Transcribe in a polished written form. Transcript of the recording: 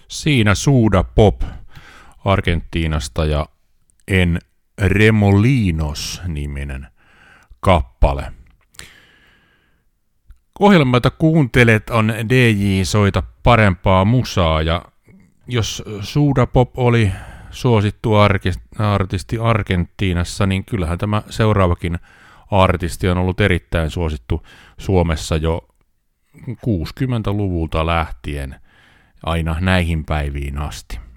Siinä Suda Pop Argentiinasta ja En Remolinos-niminen kappale. Ohjelma, jota kuuntelet, on DJ Soita parempaa musaa, ja jos Suda Pop oli suosittu artisti Argentiinassa, niin kyllähän tämä seuraavakin artisti on ollut erittäin suosittu Suomessa jo 60-luvulta lähtien aina näihin päiviin asti.